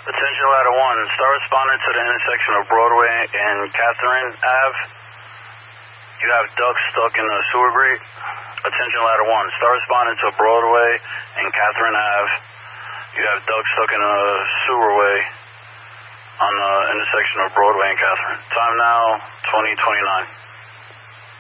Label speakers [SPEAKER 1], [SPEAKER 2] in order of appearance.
[SPEAKER 1] Attention ladder 1, star responder to the intersection of Broadway and Catherine Ave. You have ducks stuck in the sewer grate. Attention ladder 1, star responder to Broadway and Catherine Ave. You have ducks stuck in the sewerway on the intersection of Broadway and Catherine. Time now, 20:29.